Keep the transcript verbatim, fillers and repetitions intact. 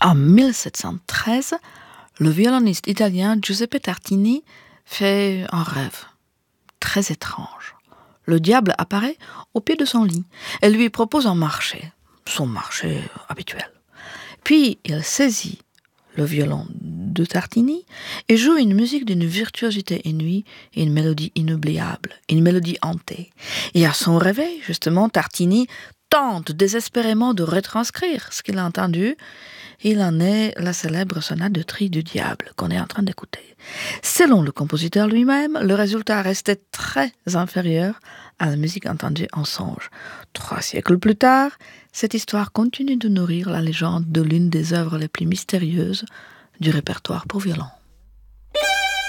En mille sept cent treize, le violoniste italien Giuseppe Tartini fait un rêve très étrange. Le diable apparaît au pied de son lit et lui propose un marché, son marché habituel. Puis il saisit le violon de Tartini et joue une musique d'une virtuosité inouïe et une mélodie inoubliable, une mélodie hantée. Et à son réveil, justement, Tartini tente désespérément de retranscrire ce qu'il a entendu. Il en est la célèbre sonate de tri du diable qu'on est en train d'écouter. Selon le compositeur lui-même, le résultat restait très inférieur à la musique entendue en songe. Trois siècles plus tard, cette histoire continue de nourrir la légende de l'une des œuvres les plus mystérieuses du répertoire pour violon.